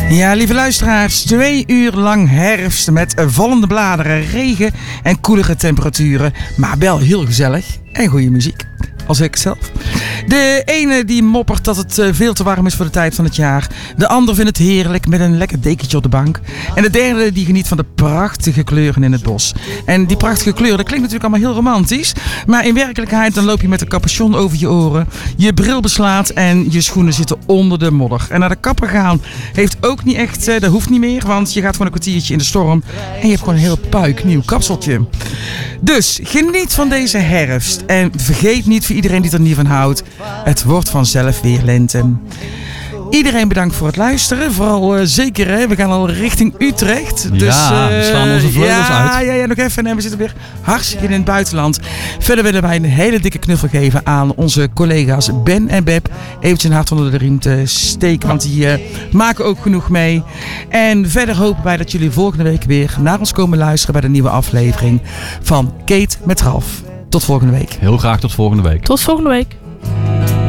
Ja, lieve luisteraars, 2 uur lang herfst met vallende bladeren, regen en koelere temperaturen. Maar wel heel gezellig en goede muziek, als ik zelf. De ene die moppert dat het veel te warm is voor de tijd van het jaar. De ander vindt het heerlijk met een lekker dekentje op de bank. En de derde die geniet van de prachtige kleuren in het bos. En die prachtige kleuren, dat klinkt natuurlijk allemaal heel romantisch. Maar in werkelijkheid dan loop je met een capuchon over je oren. Je bril beslaat en je schoenen zitten onder de modder. En naar de kapper gaan heeft ook niet echt, dat hoeft niet meer. Want je gaat gewoon een kwartiertje in de storm. En je hebt gewoon een heel puiknieuw kapseltje. Dus geniet van deze herfst. En vergeet niet voor iedereen die er niet van houdt. Het wordt vanzelf weer lente. Iedereen bedankt voor het luisteren. Vooral zeker, hè, we gaan al richting Utrecht. Dus, we slaan onze vleugels uit. Ja, nog even. En we zitten weer hartstikke in het buitenland. Verder willen wij een hele dikke knuffel geven aan onze collega's Ben en Beb. Eventjes een hart onder de riem te steken, want die maken ook genoeg mee. En verder hopen wij dat jullie volgende week weer naar ons komen luisteren bij de nieuwe aflevering van Kate met Ralf. Tot volgende week. Heel graag tot volgende week. Tot volgende week.